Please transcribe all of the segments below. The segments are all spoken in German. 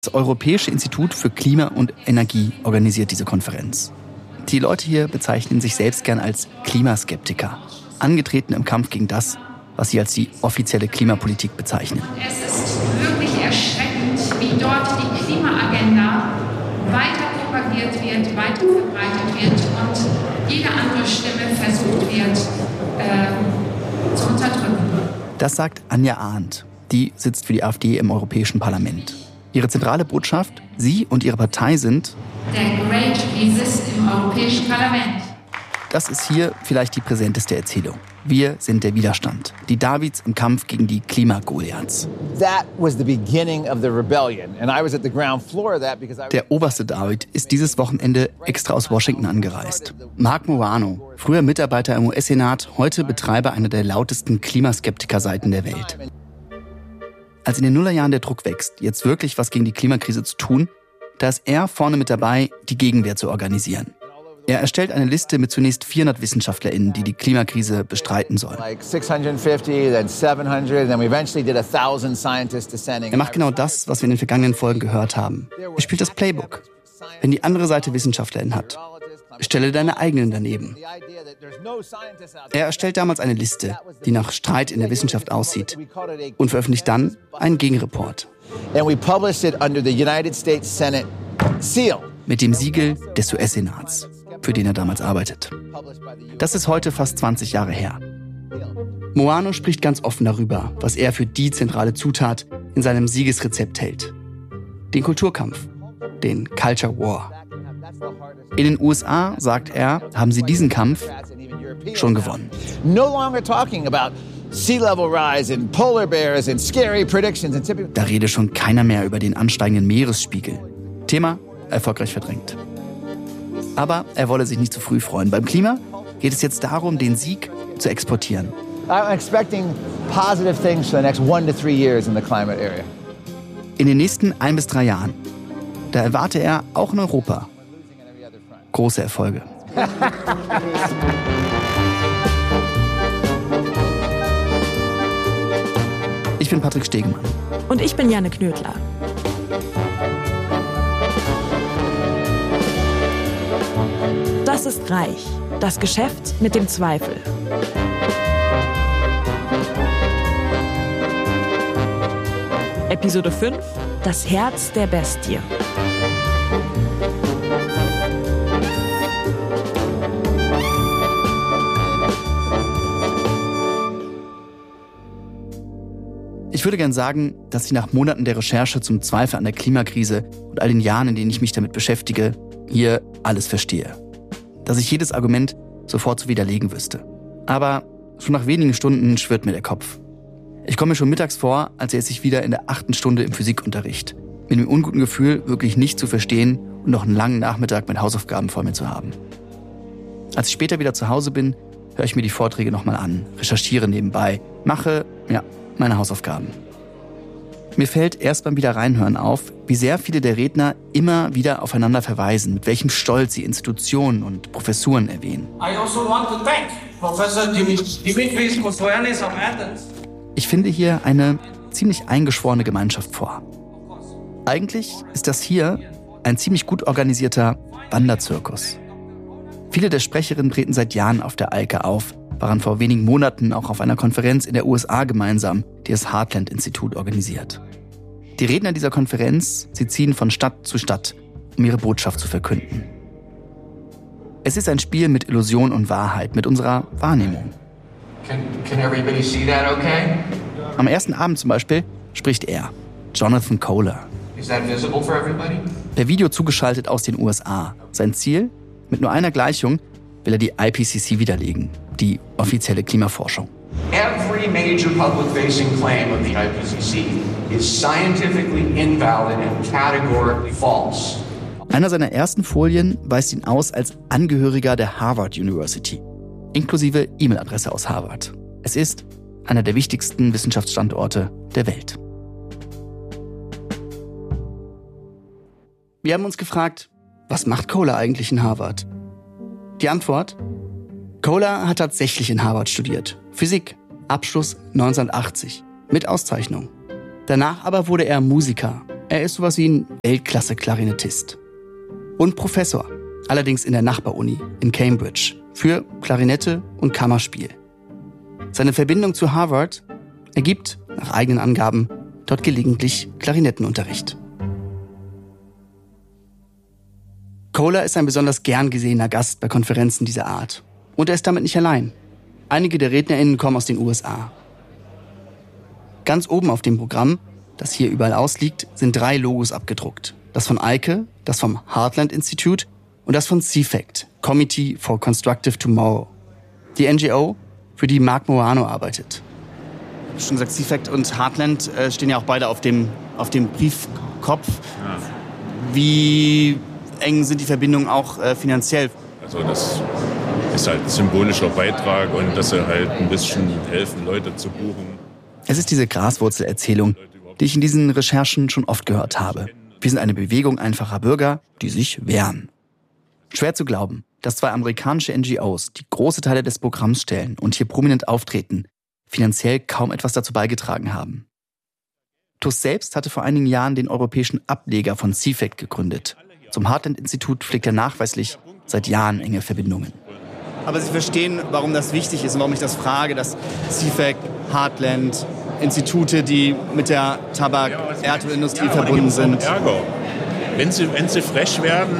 Das Europäische Institut für Klima und Energie organisiert diese Konferenz. Die Leute hier bezeichnen sich selbst gern als Klimaskeptiker, angetreten im Kampf gegen das, was sie als die offizielle Klimapolitik bezeichnen. Es ist wirklich erschreckend, wie dort die Klimaagenda weiter propagiert wird, weiter verbreitet wird und jede andere Stimme versucht wird zu unterdrücken. Das sagt Anja Arndt. Die sitzt für die AfD im Europäischen Parlament. Ihre zentrale Botschaft, sie und ihre Partei sind der Great Resist im Europäischen Parlament. Das ist hier vielleicht die präsenteste Erzählung. Wir sind der Widerstand. Die Davids im Kampf gegen die Klima-Goliaths. Der oberste David ist dieses Wochenende extra aus Washington angereist. Mark Moano, früher Mitarbeiter im US-Senat, heute Betreiber einer der lautesten Klimaskeptiker-Seiten der Welt. Als in den Nullerjahren der Druck wächst, jetzt wirklich was gegen die Klimakrise zu tun, da ist er vorne mit dabei, die Gegenwehr zu organisieren. Er erstellt eine Liste mit zunächst 400 WissenschaftlerInnen, die die Klimakrise bestreiten sollen. Er macht genau das, was wir in den vergangenen Folgen gehört haben. Er spielt das Playbook. Wenn die andere Seite WissenschaftlerInnen hat, stelle deine eigenen daneben. Er erstellt damals eine Liste, die nach Streit in der Wissenschaft aussieht und veröffentlicht dann einen Gegenreport. Mit dem Siegel des US-Senats, für den er damals arbeitet. Das ist heute fast 20 Jahre her. Moano spricht ganz offen darüber, was er für die zentrale Zutat in seinem Siegesrezept hält. Den Kulturkampf, den Culture War. In den USA, sagt er, haben sie diesen Kampf schon gewonnen. Da rede schon keiner mehr über den ansteigenden Meeresspiegel. Thema erfolgreich verdrängt. Aber er wolle sich nicht zu früh freuen. Beim Klima geht es jetzt darum, den Sieg zu exportieren. In den nächsten 1 bis 3 Jahren, da erwarte er auch in Europa große Erfolge. Ich bin Patrick Stegemann. Und ich bin Janne Knödler. Das ist Reich, das Geschäft mit dem Zweifel. Episode 5, das Herz der Bestie. Ich würde gern sagen, dass ich nach Monaten der Recherche zum Zweifel an der Klimakrise und all den Jahren, in denen ich mich damit beschäftige, hier alles verstehe. Dass ich jedes Argument sofort zu widerlegen wüsste. Aber schon nach wenigen Stunden schwirrt mir der Kopf. Ich komme mir schon mittags vor, als säße ich wieder in der 8. Stunde im Physikunterricht. Mit dem unguten Gefühl, wirklich nicht zu verstehen und noch einen langen Nachmittag mit Hausaufgaben vor mir zu haben. Als ich später wieder zu Hause bin, höre ich mir die Vorträge nochmal an, recherchiere nebenbei, mache, meine Hausaufgaben. Mir fällt erst beim Wiederreinhören auf, wie sehr viele der Redner immer wieder aufeinander verweisen, mit welchem Stolz sie Institutionen und Professuren erwähnen. I also want to thank Professor Dimitris Kostoyanis of Athens. Ich finde hier eine ziemlich eingeschworene Gemeinschaft vor. Eigentlich ist das hier ein ziemlich gut organisierter Wanderzirkus. Viele der Sprecherinnen treten seit Jahren auf der Alke auf, waren vor wenigen Monaten auch auf einer Konferenz in der USA gemeinsam, die das Heartland-Institut organisiert. Die Redner dieser Konferenz, sie ziehen von Stadt zu Stadt, um ihre Botschaft zu verkünden. Es ist ein Spiel mit Illusion und Wahrheit, mit unserer Wahrnehmung. Can everybody see that okay? Am ersten Abend zum Beispiel spricht er, Jonathan Kohler. Is that visible for everybody? Per Video zugeschaltet aus den USA. Sein Ziel? Mit nur einer Gleichung will er die IPCC widerlegen, die offizielle Klimaforschung. Every major public-facing claim of the IPCC is scientifically invalid and categorically false. Einer seiner ersten Folien weist ihn aus als Angehöriger der Harvard University, inklusive E-Mail-Adresse aus Harvard. Es ist einer der wichtigsten Wissenschaftsstandorte der Welt. Wir haben uns gefragt, was macht Kohler eigentlich in Harvard? Die Antwort? Kohler hat tatsächlich in Harvard studiert. Physik, Abschluss 1980, mit Auszeichnung. Danach aber wurde er Musiker, Er ist sowas wie ein Weltklasse-Klarinettist. Und Professor, allerdings in der Nachbaruni in Cambridge, für Klarinette und Kammerspiel. Seine Verbindung zu Harvard ergibt, nach eigenen Angaben, dort gelegentlich Klarinettenunterricht. Kohler ist ein besonders gern gesehener Gast bei Konferenzen dieser Art. Und er ist damit nicht allein. Einige der RednerInnen kommen aus den USA. Ganz oben auf dem Programm, das hier überall ausliegt, sind 3 Logos abgedruckt. Das von Eike, das vom Heartland Institute und das von CFACT, Committee for Constructive Tomorrow. Die NGO, für die Mark Morano arbeitet. Ich habe schon gesagt, CFACT und Heartland stehen ja auch beide auf dem Briefkopf. Ja. Wie eng sind die Verbindungen auch finanziell? Also das ist halt ein symbolischer Beitrag und dass sie halt ein bisschen helfen, Leute zu buchen. Es ist diese Graswurzelerzählung, die ich in diesen Recherchen schon oft gehört habe. Wir sind eine Bewegung einfacher Bürger, die sich wehren. Schwer zu glauben, dass 2 amerikanische NGOs, die große Teile des Programms stellen und hier prominent auftreten, finanziell kaum etwas dazu beigetragen haben. TUS selbst hatte vor einigen Jahren den europäischen Ableger von CFACT gegründet. Zum Heartland-Institut pflegt er nachweislich seit Jahren enge Verbindungen. Aber Sie verstehen, warum das wichtig ist und warum ich das frage, dass CFACT, Heartland, Institute, die mit der Tabak-Erdölindustrie verbunden sind. Ärger. Wenn sie frech werden,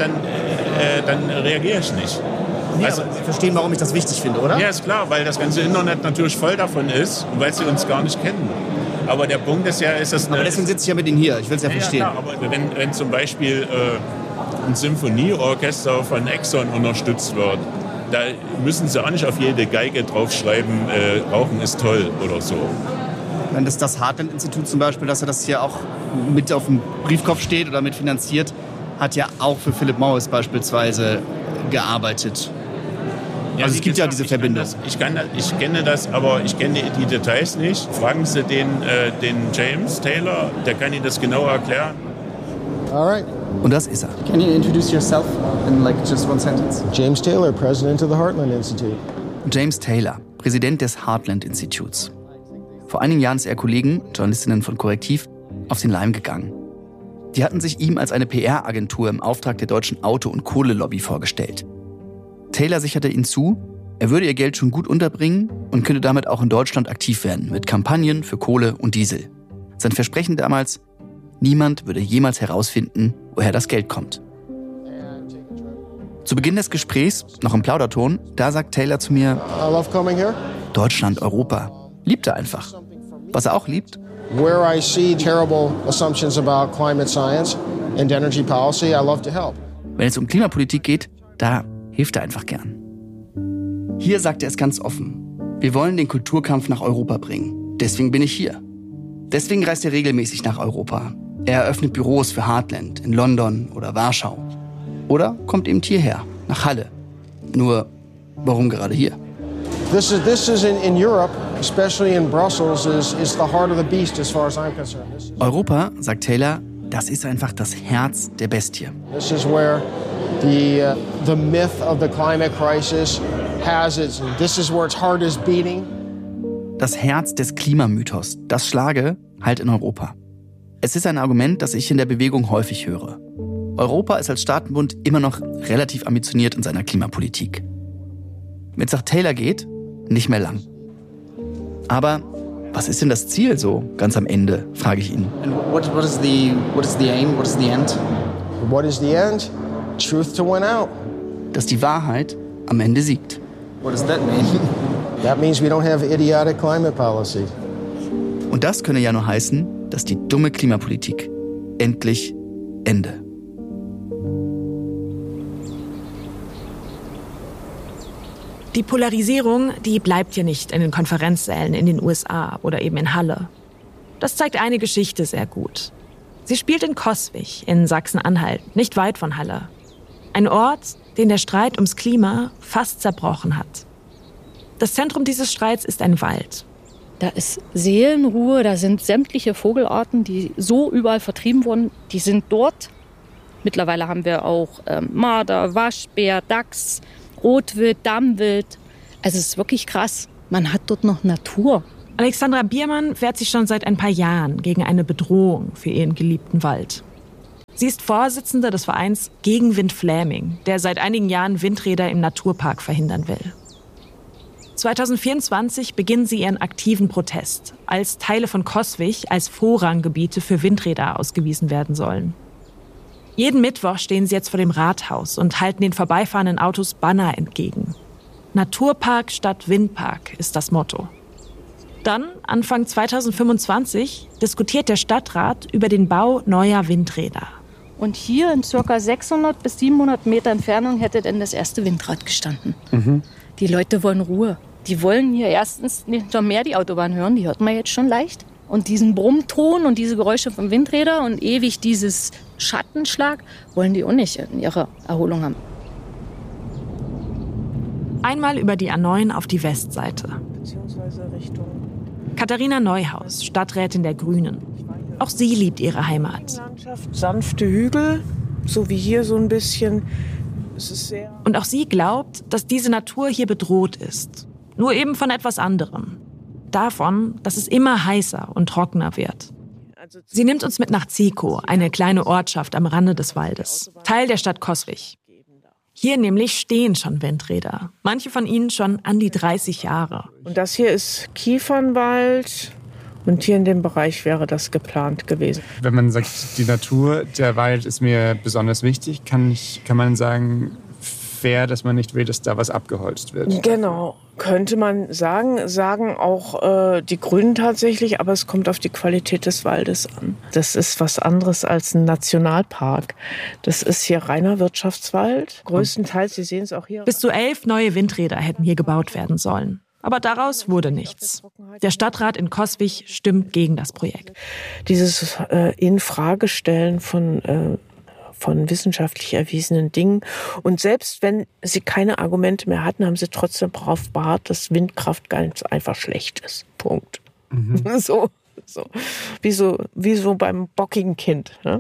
dann reagiere ich nicht. Nee, also, Sie verstehen, warum ich das wichtig finde, oder? Ja, ist klar, weil das ganze Internet natürlich voll davon ist und weil sie uns gar nicht kennen. Aber der Punkt ist ja, aber deswegen sitze ich ja mit Ihnen hier, ich will es ja verstehen. Ja, klar, aber wenn zum Beispiel ein Symphonieorchester von Exxon unterstützt wird, da müssen sie auch nicht auf jede Geige draufschreiben, Rauchen ist toll oder so. Wenn das Heartland-Institut zum Beispiel, dass er das hier auch mit auf dem Briefkopf steht oder mitfinanziert, hat ja auch für Philip Morris beispielsweise gearbeitet. Ja, also es gibt ja diese Verbindung. Ich kenne das, aber ich kenne die Details nicht. Fragen Sie den James Taylor, der kann Ihnen das genau erklären. All right. Und das ist er. Can you introduce yourself in like just one sentence? James Taylor, President of the Heartland Institute. James Taylor, Präsident des Heartland Instituts. Vor einigen Jahren ist er Kollegen, Journalistinnen von Korrektiv, auf den Leim gegangen. Die hatten sich ihm als eine PR-Agentur im Auftrag der deutschen Auto- und Kohlelobby vorgestellt. Taylor sicherte ihnen zu, er würde ihr Geld schon gut unterbringen und könnte damit auch in Deutschland aktiv werden, mit Kampagnen für Kohle und Diesel. Sein Versprechen damals, niemand würde jemals herausfinden, woher das Geld kommt. Zu Beginn des Gesprächs, noch im Plauderton, da sagt Taylor zu mir, I love coming here. Deutschland, Europa. Liebt er einfach. Was er auch liebt? Where I see terrible assumptions about climate science and energy policy, I love to help. Wenn es um Klimapolitik geht, da hilft er einfach gern. Hier sagt er es ganz offen. Wir wollen den Kulturkampf nach Europa bringen. Deswegen bin ich hier. Deswegen reist er regelmäßig nach Europa. Er eröffnet Büros für Heartland in London oder Warschau. Oder kommt eben hierher, nach Halle. Nur, warum gerade hier? This is in Europe, especially in Brussels, is the heart of the beast as far as I'm concerned. Europa, sagt Taylor, das ist einfach das Herz der Bestie. This is where the myth of the climate crisis has its. This is where its heart is beating. Das Herz des Klimamythos, das schlage halt in Europa. Es ist ein Argument, das ich in der Bewegung häufig höre. Europa ist als Staatenbund immer noch relativ ambitioniert in seiner Klimapolitik. Wenn es nach Taylor geht, nicht mehr lang. Aber was ist denn das Ziel so ganz am Ende, frage ich ihn. And what is the aim? What is the end? What is the end? Truth to win out. Dass die Wahrheit am Ende siegt. What does that mean? That means we don't have idiotic climate policy. Und das könne ja nur heißen, dass die dumme Klimapolitik endlich Ende. Die Polarisierung, die bleibt hier nicht in den Konferenzsälen in den USA oder eben in Halle. Das zeigt eine Geschichte sehr gut. Sie spielt in Coswig in Sachsen-Anhalt, nicht weit von Halle. Ein Ort, den der Streit ums Klima fast zerbrochen hat. Das Zentrum dieses Streits ist ein Wald. Da ist Seelenruhe, da sind sämtliche Vogelarten, die so überall vertrieben wurden, die sind dort. Mittlerweile haben wir auch Marder, Waschbär, Dachs, Rotwild, Dammwild. Also es ist wirklich krass. Man hat dort noch Natur. Alexandra Biermann wehrt sich schon seit ein paar Jahren gegen eine Bedrohung für ihren geliebten Wald. Sie ist Vorsitzende des Vereins Gegen Wind Fläming, der seit einigen Jahren Windräder im Naturpark verhindern will. 2024 beginnen sie ihren aktiven Protest, als Teile von Coswig als Vorranggebiete für Windräder ausgewiesen werden sollen. Jeden Mittwoch stehen sie jetzt vor dem Rathaus und halten den vorbeifahrenden Autos Banner entgegen. Naturpark statt Windpark ist das Motto. Dann, Anfang 2025, diskutiert der Stadtrat über den Bau neuer Windräder. Und hier in ca. 600 bis 700 Meter Entfernung hätte dann das erste Windrad gestanden. Mhm. Die Leute wollen Ruhe. Die wollen hier erstens nicht noch mehr die Autobahn hören, die hört man jetzt schon leicht. Und diesen Brummton und diese Geräusche von Windrädern und ewig dieses Schattenschlag wollen die auch nicht in ihrer Erholung haben. Einmal über die A9 auf die Westseite. Katharina Neuhaus, Stadträtin der Grünen. Auch sie liebt ihre Heimat. Sanfte Hügel, so wie hier so ein bisschen. Und auch sie glaubt, dass diese Natur hier bedroht ist. Nur eben von etwas anderem. Davon, dass es immer heißer und trockener wird. Sie nimmt uns mit nach Zico, eine kleine Ortschaft am Rande des Waldes, Teil der Stadt Coswig. Hier nämlich stehen schon Windräder, manche von ihnen schon an die 30 Jahre. Und das hier ist Kiefernwald und hier in dem Bereich wäre das geplant gewesen. Wenn man sagt, die Natur, der Wald ist mir besonders wichtig, kann man sagen, fair, dass man nicht will, dass da was abgeholzt wird. Genau, könnte man sagen auch die Grünen tatsächlich, aber es kommt auf die Qualität des Waldes an. Das ist was anderes als ein Nationalpark. Das ist hier reiner Wirtschaftswald, größtenteils, Sie sehen es auch hier. Bis zu 11 neue Windräder hätten hier gebaut werden sollen. Aber daraus wurde nichts. Der Stadtrat in Coswig stimmt gegen das Projekt. Dieses Infragestellen von wissenschaftlich erwiesenen Dingen. Und selbst wenn sie keine Argumente mehr hatten, haben sie trotzdem darauf beharrt, dass Windkraft ganz einfach schlecht ist. Punkt. Mhm. So. Wie so beim bockigen Kind. Ne?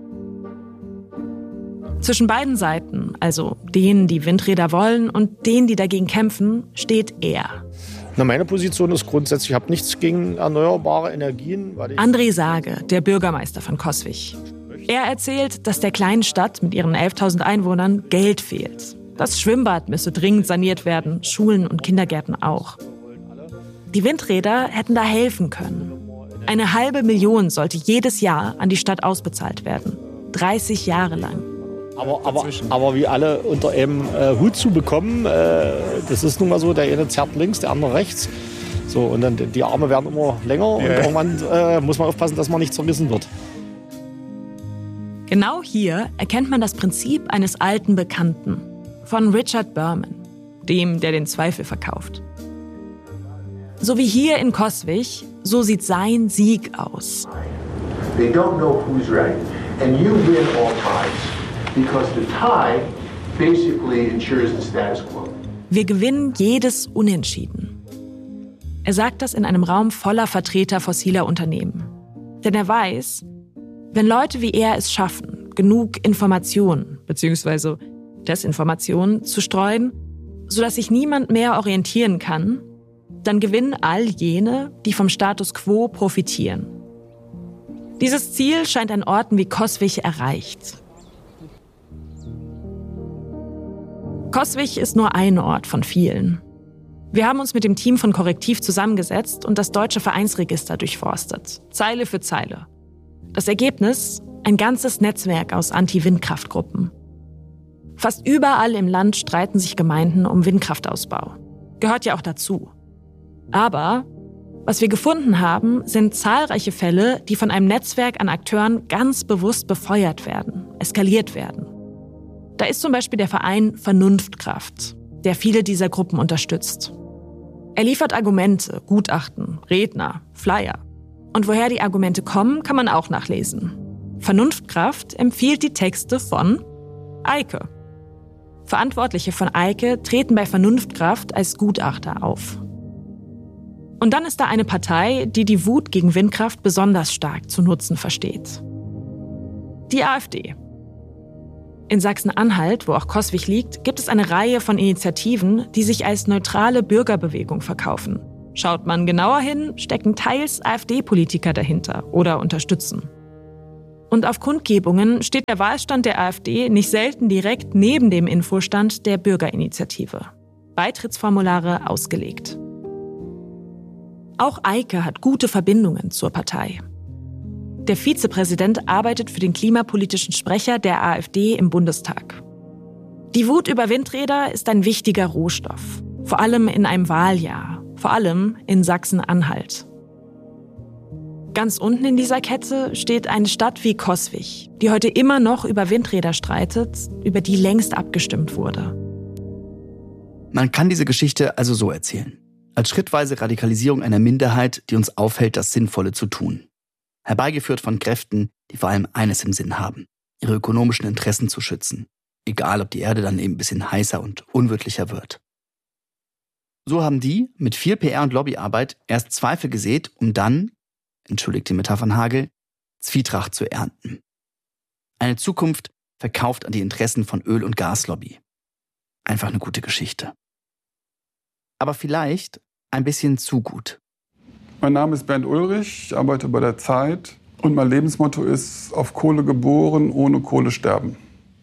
Zwischen beiden Seiten, also denen, die Windräder wollen und denen, die dagegen kämpfen, steht er. Meine Position ist grundsätzlich, ich habe nichts gegen erneuerbare Energien. André Sage, der Bürgermeister von Coswig. Er erzählt, dass der kleinen Stadt mit ihren 11.000 Einwohnern Geld fehlt. Das Schwimmbad müsse dringend saniert werden, Schulen und Kindergärten auch. Die Windräder hätten da helfen können. 500.000 sollte jedes Jahr an die Stadt ausbezahlt werden. 30 Jahre lang. Aber wie alle unter einem Hut zu bekommen, das ist nun mal so, der eine zerrt links, der andere rechts. So, und dann die Arme werden immer länger und irgendwann muss man aufpassen, dass man nicht zerrissen wird. Genau hier erkennt man das Prinzip eines alten Bekannten, von Richard Berman, dem, der den Zweifel verkauft. So wie hier in Coswig, so sieht sein Sieg aus. They don't know who's right, and you win all ties, because the tie basically ensures the status quo. Wir gewinnen jedes Unentschieden. Er sagt das in einem Raum voller Vertreter fossiler Unternehmen. Denn er weiß, wenn Leute wie er es schaffen, genug Informationen bzw. Desinformationen zu streuen, sodass sich niemand mehr orientieren kann, dann gewinnen all jene, die vom Status quo profitieren. Dieses Ziel scheint an Orten wie Coswig erreicht. Coswig ist nur ein Ort von vielen. Wir haben uns mit dem Team von Korrektiv zusammengesetzt und das deutsche Vereinsregister durchforstet, Zeile für Zeile. Das Ergebnis? Ein ganzes Netzwerk aus Anti-Windkraftgruppen. Fast überall im Land streiten sich Gemeinden um Windkraftausbau. Gehört ja auch dazu. Aber was wir gefunden haben, sind zahlreiche Fälle, die von einem Netzwerk an Akteuren ganz bewusst befeuert werden, eskaliert werden. Da ist zum Beispiel der Verein Vernunftkraft, der viele dieser Gruppen unterstützt. Er liefert Argumente, Gutachten, Redner, Flyer. Und woher die Argumente kommen, kann man auch nachlesen. Vernunftkraft empfiehlt die Texte von Eike. Verantwortliche von Eike treten bei Vernunftkraft als Gutachter auf. Und dann ist da eine Partei, die die Wut gegen Windkraft besonders stark zu nutzen versteht. Die AfD. In Sachsen-Anhalt, wo auch Coswig liegt, gibt es eine Reihe von Initiativen, die sich als neutrale Bürgerbewegung verkaufen. Schaut man genauer hin, stecken teils AfD-Politiker dahinter oder unterstützen. Und auf Kundgebungen steht der Wahlstand der AfD nicht selten direkt neben dem Infostand der Bürgerinitiative. Beitrittsformulare ausgelegt. Auch Eike hat gute Verbindungen zur Partei. Der Vizepräsident arbeitet für den klimapolitischen Sprecher der AfD im Bundestag. Die Wut über Windräder ist ein wichtiger Rohstoff. Vor allem in einem Wahljahr. Vor allem in Sachsen-Anhalt. Ganz unten in dieser Kette steht eine Stadt wie Coswig, die heute immer noch über Windräder streitet, über die längst abgestimmt wurde. Man kann diese Geschichte also so erzählen. Als schrittweise Radikalisierung einer Minderheit, die uns aufhält, das Sinnvolle zu tun. Herbeigeführt von Kräften, die vor allem eines im Sinn haben: ihre ökonomischen Interessen zu schützen. Egal, ob die Erde dann eben ein bisschen heißer und unwirtlicher wird. So haben die mit viel PR und Lobbyarbeit erst Zweifel gesät, um dann, entschuldigt die Metaphernhagel, Zwietracht zu ernten. Eine Zukunft verkauft an die Interessen von Öl- und Gaslobby. Einfach eine gute Geschichte. Aber vielleicht ein bisschen zu gut. Mein Name ist Bernd Ulrich, ich arbeite bei der Zeit und mein Lebensmotto ist: auf Kohle geboren, ohne Kohle sterben.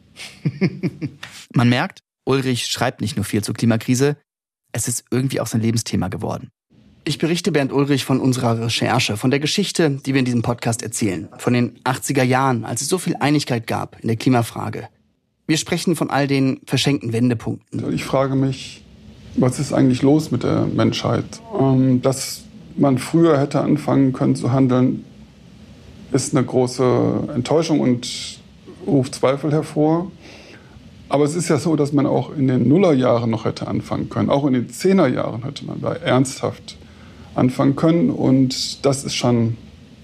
Man merkt, Ulrich schreibt nicht nur viel zur Klimakrise, es ist irgendwie auch sein Lebensthema geworden. Ich berichte Bernd Ulrich von unserer Recherche, von der Geschichte, die wir in diesem Podcast erzählen. Von den 80er Jahren, als es so viel Einigkeit gab in der Klimafrage. Wir sprechen von all den verschenkten Wendepunkten. Ich frage mich, was ist eigentlich los mit der Menschheit? Dass man früher hätte anfangen können zu handeln, ist eine große Enttäuschung und ruft Zweifel hervor. Aber es ist ja so, dass man auch in den Nullerjahren noch hätte anfangen können. Auch in den 10er-Jahren hätte man da ernsthaft anfangen können. Und das ist schon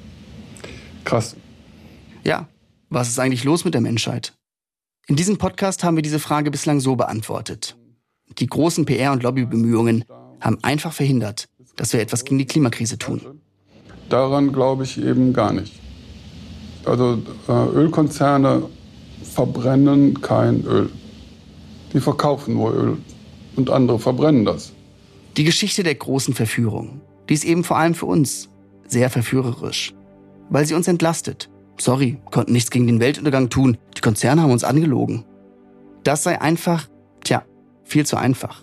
krass. Ja, was ist eigentlich los mit der Menschheit? In diesem Podcast haben wir diese Frage bislang so beantwortet. Die großen PR- und Lobbybemühungen haben einfach verhindert, dass wir etwas gegen die Klimakrise tun. Daran glaube ich eben gar nicht. Also Ölkonzerne verbrennen kein Öl. Die verkaufen nur Öl und andere verbrennen das. Die Geschichte der großen Verführung, die ist eben vor allem für uns sehr verführerisch, weil sie uns entlastet. Sorry, konnten nichts gegen den Weltuntergang tun. Die Konzerne haben uns angelogen. Das sei einfach, viel zu einfach.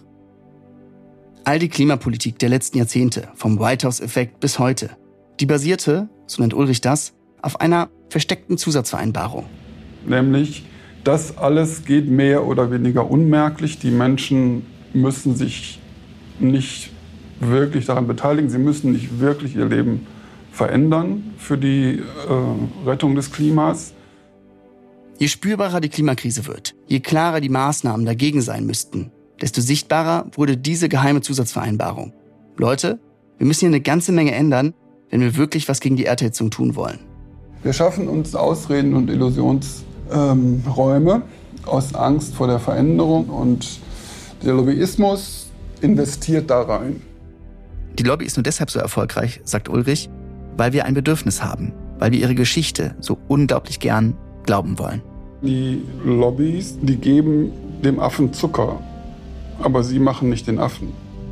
All die Klimapolitik der letzten Jahrzehnte, vom White House-Effekt bis heute, die basierte, so nennt Ulrich das, auf einer versteckten Zusatzvereinbarung. Nämlich, das alles geht mehr oder weniger unmerklich. Die Menschen müssen sich nicht wirklich daran beteiligen. Sie müssen nicht wirklich ihr Leben verändern für die Rettung des Klimas. Je spürbarer die Klimakrise wird, je klarer die Maßnahmen dagegen sein müssten, desto sichtbarer wurde diese geheime Zusatzvereinbarung. Leute, wir müssen hier eine ganze Menge ändern, wenn wir wirklich was gegen die Erderhitzung tun wollen. Wir schaffen uns Ausreden und Illusionsräume aus Angst vor der Veränderung und der Lobbyismus investiert da rein. Die Lobby ist nur deshalb so erfolgreich, sagt Ulrich, weil wir ein Bedürfnis haben, weil wir ihre Geschichte so unglaublich gern glauben wollen. Die Lobbys, die geben dem Affen Zucker, aber sie machen nicht den Affen.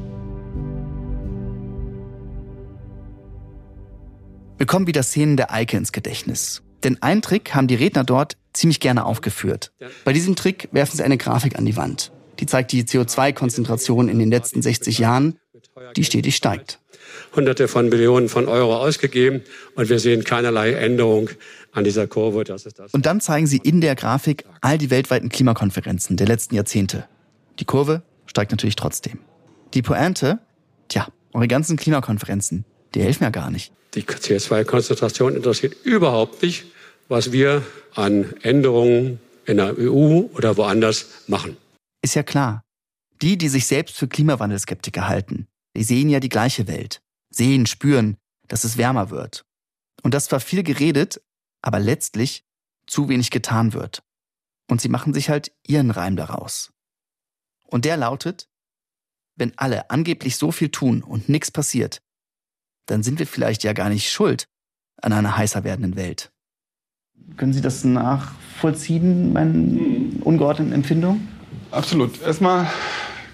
Wir kommen wieder Szenen der Eike ins Gedächtnis. Denn einen Trick haben die Redner dort ziemlich gerne aufgeführt. Bei diesem Trick werfen sie eine Grafik an die Wand. Die zeigt die CO2-Konzentration in den letzten 60 Jahren, die stetig steigt. Hunderte von Millionen von Euro ausgegeben und wir sehen keinerlei Änderung an dieser Kurve. Das ist das. Und dann zeigen sie in der Grafik all die weltweiten Klimakonferenzen der letzten Jahrzehnte. Die Kurve steigt natürlich trotzdem. Die Pointe, eure ganzen Klimakonferenzen, die helfen ja gar nicht. Die CO2-Konzentration interessiert überhaupt nicht, was wir an Änderungen in der EU oder woanders machen. Ist ja klar. Die sich selbst für Klimawandelskeptiker halten, die sehen ja die gleiche Welt. Sehen, spüren, dass es wärmer wird. Und dass zwar viel geredet, aber letztlich zu wenig getan wird. Und sie machen sich halt ihren Reim daraus. Und der lautet: Wenn alle angeblich so viel tun und nichts passiert, dann sind wir vielleicht ja gar nicht schuld an einer heißer werdenden Welt. Können Sie das nachvollziehen, meine ungeordneten Empfindungen? Absolut. Erstmal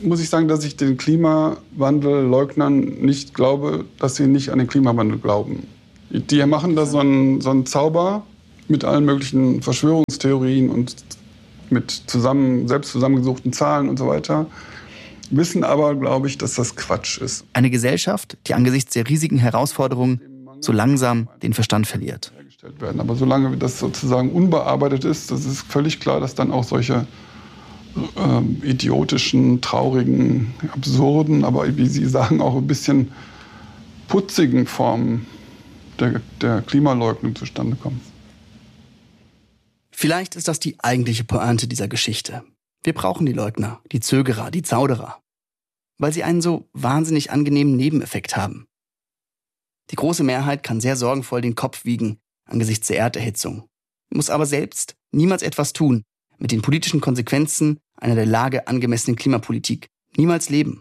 muss ich sagen, dass ich den Klimawandelleugnern nicht glaube, dass sie nicht an den Klimawandel glauben. Die machen da so einen Zauber mit allen möglichen Verschwörungstheorien und mit selbst zusammengesuchten Zahlen und so weiter, wissen aber, glaube ich, dass das Quatsch ist. Eine Gesellschaft, die angesichts der riesigen Herausforderungen so langsam den Verstand verliert. Aber solange das sozusagen unbearbeitet ist, das ist völlig klar, dass dann auch solche idiotischen, traurigen, absurden, aber wie Sie sagen, auch ein bisschen putzigen Formen der Klimaleugnung zustande kommen. Vielleicht ist das die eigentliche Pointe dieser Geschichte. Wir brauchen die Leugner, die Zögerer, die Zauderer, weil sie einen so wahnsinnig angenehmen Nebeneffekt haben. Die große Mehrheit kann sehr sorgenvoll den Kopf wiegen angesichts der Erderhitzung, muss aber selbst niemals etwas tun, mit den politischen Konsequenzen einer der Lage angemessenen Klimapolitik niemals leben.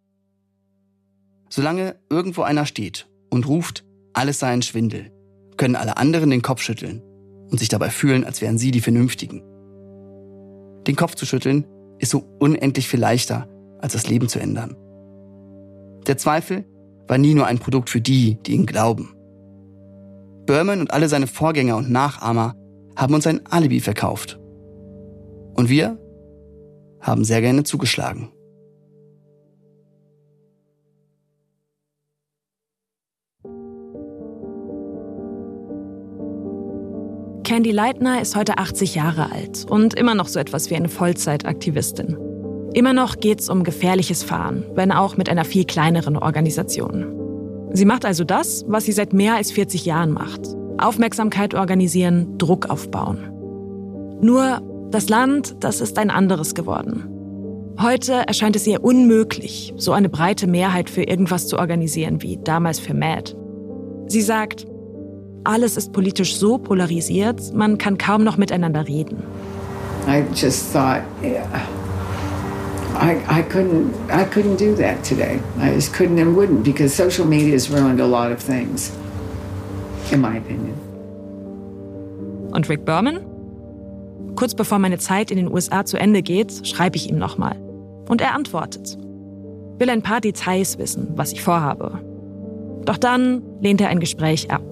Solange irgendwo einer steht und ruft, alles sei ein Schwindel, können alle anderen den Kopf schütteln und sich dabei fühlen, als wären sie die Vernünftigen. Den Kopf zu schütteln ist so unendlich viel leichter, als das Leben zu ändern. Der Zweifel war nie nur ein Produkt für die, die ihn glauben. Berman und alle seine Vorgänger und Nachahmer haben uns ein Alibi verkauft. Und wir haben sehr gerne zugeschlagen. Candy Leitner ist heute 80 Jahre alt und immer noch so etwas wie eine Vollzeitaktivistin. Immer noch geht's um gefährliches Fahren, wenn auch mit einer viel kleineren Organisation. Sie macht also das, was sie seit mehr als 40 Jahren macht. Aufmerksamkeit organisieren, Druck aufbauen. Nur das Land, das ist ein anderes geworden. Heute erscheint es ihr unmöglich, so eine breite Mehrheit für irgendwas zu organisieren wie damals für MAD. Sie sagt, alles ist politisch so polarisiert, man kann kaum noch miteinander reden. I just thought, yeah, I couldn't do that today. I just couldn't and wouldn't, because social media has ruined a lot of things, in my opinion. Und Rick Berman? Kurz bevor meine Zeit in den USA zu Ende geht, schreibe ich ihm nochmal. Und er antwortet. Will ein paar Details wissen, was ich vorhabe. Doch dann lehnt er ein Gespräch ab.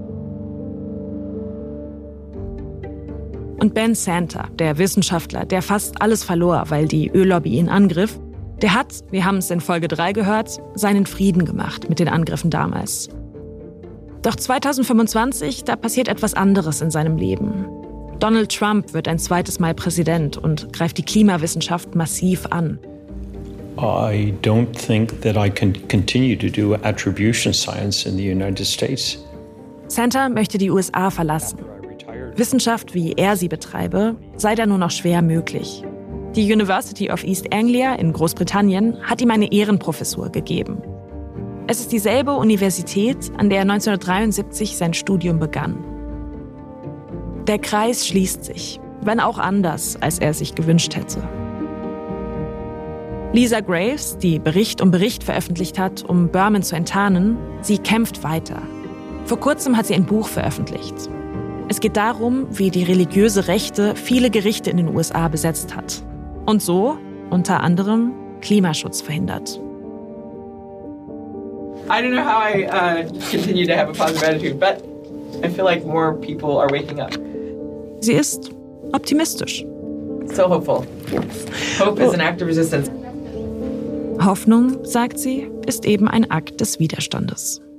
Und Ben Santer, der Wissenschaftler, der fast alles verlor, weil die Öllobby ihn angriff, der hat, wir haben es in Folge 3 gehört, seinen Frieden gemacht mit den Angriffen damals. Doch 2025, da passiert etwas anderes in seinem Leben. Donald Trump wird ein zweites Mal Präsident und greift die Klimawissenschaft massiv an. I don't think that I can continue to do attribution science in the United States. Santer möchte die USA verlassen. Wissenschaft, wie er sie betreibe, sei da nur noch schwer möglich. Die University of East Anglia in Großbritannien hat ihm eine Ehrenprofessur gegeben. Es ist dieselbe Universität, an der er 1973 sein Studium begann. Der Kreis schließt sich, wenn auch anders, als er sich gewünscht hätte. Lisa Graves, die Bericht um Bericht veröffentlicht hat, um Berman zu enttarnen, sie kämpft weiter. Vor kurzem hat sie ein Buch veröffentlicht. Es geht darum, wie die religiöse Rechte viele Gerichte in den USA besetzt hat. Und so, unter anderem, Klimaschutz verhindert. I don't know how I continue to have a positive attitude, but I feel like more people are waking up. Sie ist optimistisch. So hopeful. Hope is an act of resistance. Hoffnung, sagt sie, ist eben ein Akt des Widerstandes.